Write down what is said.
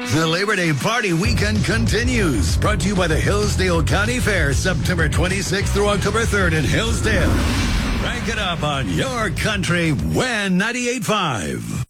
The Labor Day party weekend continues. Brought to you by the Hillsdale County Fair, September 26th through October 3rd in Hillsdale. Rank it up on your country, WIN 98.5.